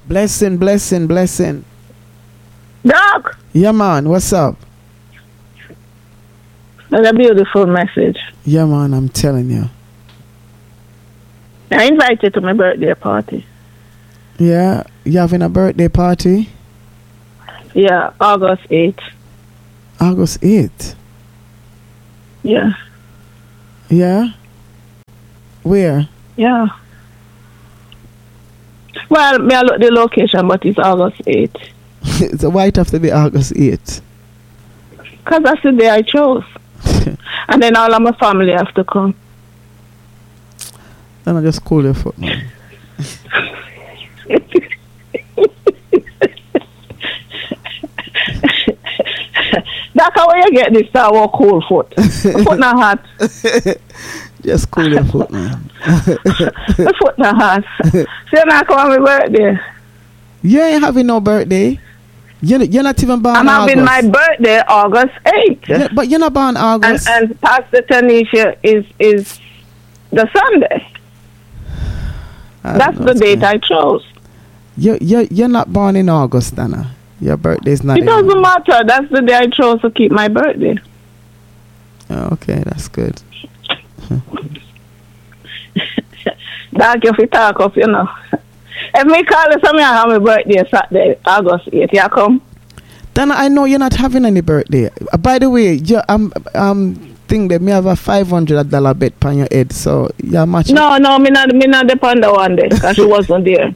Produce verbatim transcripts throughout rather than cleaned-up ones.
Blessing, blessing, blessing. Doc. Yeah, man. What's up? That's a beautiful message. Yeah, man. I'm telling you. I invite you to my birthday party. Yeah, you having a birthday party? Yeah, August eighth. August eighth? Yeah. Yeah? Where? Yeah. Well, may I look the location, but it's August eighth. So why it have to be August eighth? Because that's the day I chose. And then all of my family have to come. Then I just cool your foot, man. That's how you get this Star Wars cool foot. Foot not hot. Just cool your foot, man. My foot not hot. So you're not coming on my birthday. You ain't having no birthday. You're, you're not even born I'm August. having my birthday August eighth. Yeah, but you're not born August. And, and Pastor Tanisha is is the Sunday. That's the date I chose. You you you're not born in August, Dana. Your birthday's not. It doesn't matter. That's the day I chose to keep my birthday. Oh, okay, that's good. Dark if you talk up, you know. If me call you something, I have my birthday Saturday, August eighth. You come? Dana, I know you're not having any birthday. Uh, by the way, you um um think that me have a five hundred dollar bet on your head, so you're matching. No, no, me not me not depend on one day because she wasn't there.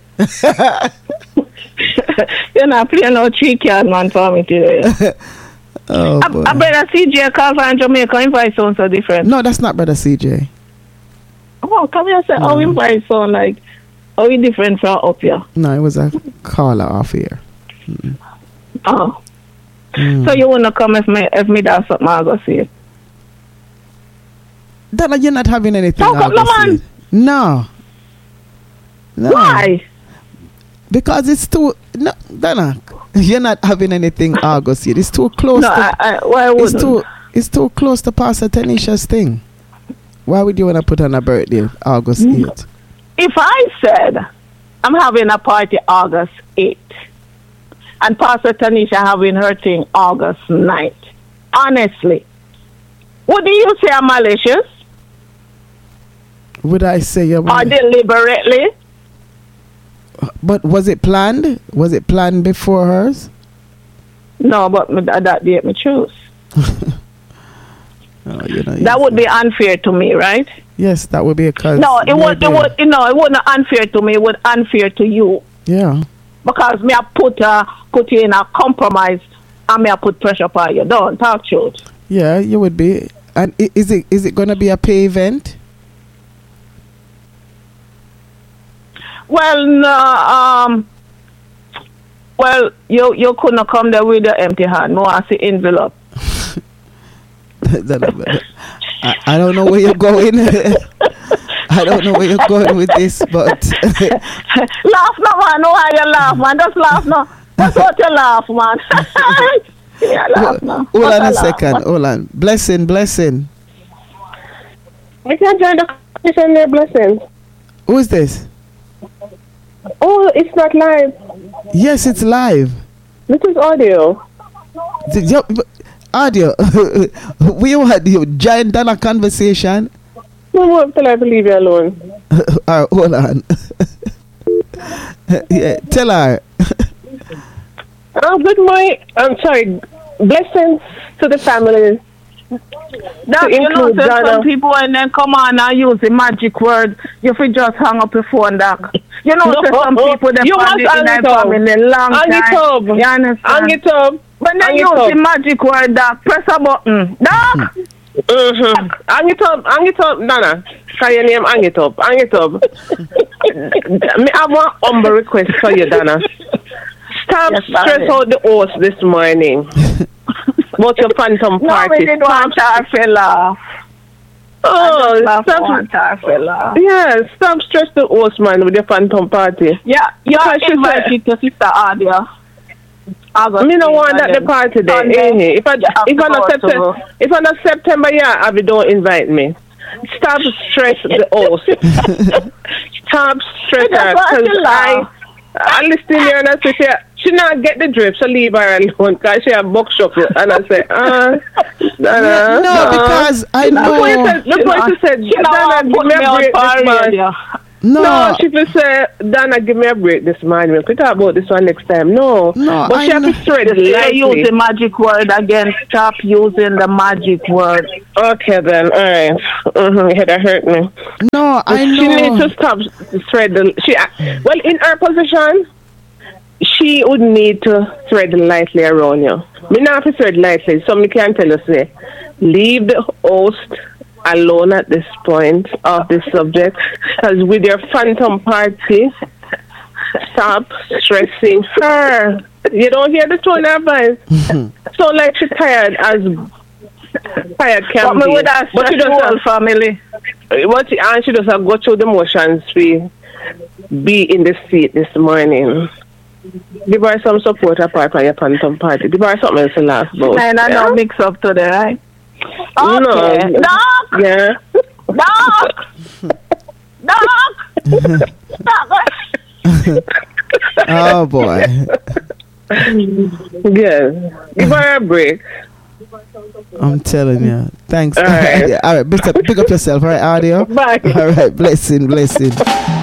You're not playing no three card man for me today. Oh, I, I brother C J call from Jamaica invite sound so different. No, that's not brother C J. Oh, come here, say, No. oh, invite sound like, oh, we different from up here. No, it was a caller off here. Mm. Oh, Mm. so you wanna come if me if me does something I go see? Dana, you're not having anything. How come no August man? eighth. No. No. Why? Because it's too. No, Dana, you're not having anything August yet. It's too close. No, to, I, I, why it's wouldn't? too. It's too close to Pastor Tanisha's thing. Why would you want to put on a birthday August eighth? If I said I'm having a party August eighth and Pastor Tanisha having her thing August ninth, honestly, would you say I'm malicious Would I say you? or deliberately? But was it planned? Was it planned before hers? No, but me, that that date me choose. Oh, you know, That would be unfair to me, right? Yes, that would be a cause. No, it would. It would. You know, it wouldn't unfair to me. It would unfair to you Yeah. because me I put uh, put you in a compromise and me I put pressure upon you. Don't talk truth. Yeah, you would be. And i- is it is it gonna be a pay event? Well, no, um, well, you you couldn't come there with your empty hand. No, I see envelope. I, I don't know where you're going. I don't know where you're going with this, but Laugh no man, no how you laugh man. Just laugh no. That's what you laugh man. Yeah, laugh no. hold What on a laugh? second. Hold on. Blessing, blessing. I can join the conversation there, blessings. Who is this? Oh, it's not live. Yes, it's live. This is audio. The- yo- but- Audio. We had the giant Dana conversation. No more till I leave you alone. All right, hold on. Yeah, tell her. Oh, good morning. I'm sorry. Blessings to the family. That, To you know, include so Ghana. some people and then come on and use the magic word. You fi just hang up your phone, doc. You know, No, so some people they you find must it in hang their it up. family long Hang time. it up. You understand? Hang it up. When they Hang it use up. the magic word, doc, press a button. Doc! Mm-hmm. Hang it up. Hang it up, Nana. Can your name hang it up? Hang it up. Me have one humble request for you, Dana. Stop Yes, stress darling. out the horse this morning. About your phantom No, party. we didn't want her to laugh. Oh, Laugh stop. want her to laugh. Yeah, stop stress the horse, man, with your phantom party. Yeah, you are Because she invited to Sister Adia. August Me no eighth, want and that the then party there, Sunday, ain't it? If I you have if to I go not to- September if I not September, yeah, I don't invite me. Stop stress the horse. Stop stress That's her, why I because feel I laugh. I listen here and I say, she, she not get the drip, so leave her alone because she a buck shuffle. And I say, uh, Dana, no, no, because I know. The person said, Dana, give me a break this morning. No. no, she just said, Dana, give me a break this morning. We can talk about this one next time. No, no but I she have to thread it lightly. Use the magic word again. Stop using the magic word. Okay, then. All right. Mm-hmm. It hurt me. No, I know. She needs to stop thread the... She, well, in her position, she would need to thread lightly around you. Me not to thread lightly. Somebody can tell us, say, leave the host alone at this point of this subject, because with your phantom party, stop stressing her. You don't hear the tone of her voice. So like she's tired as tired can But be. me with that But she does whole family. What she, and she does uh, go through the motions we be in the seat this morning. Give her some support apart from your phantom party. Give her something else to laugh about. And I know mix up today, right? Okay. No. Doc! Yeah. Doc! Doc! Doc! Oh boy. Good. Give her a break. I'm telling you. Thanks. All right. All right. Pick up, pick up yourself. All right, audio. Bye. All right. Blessing, blessing.